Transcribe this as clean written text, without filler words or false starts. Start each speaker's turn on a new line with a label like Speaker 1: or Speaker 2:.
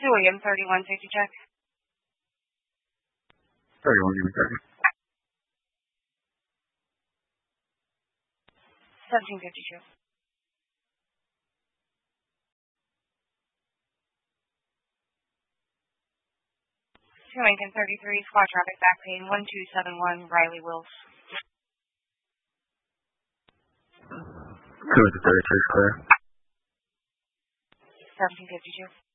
Speaker 1: William 31 safety check.
Speaker 2: 31, give me a second.
Speaker 1: 1752. To Lincoln 33, squad traffic back lane 1271, Riley Wills.
Speaker 2: 2 to 33, clear.
Speaker 1: 1752.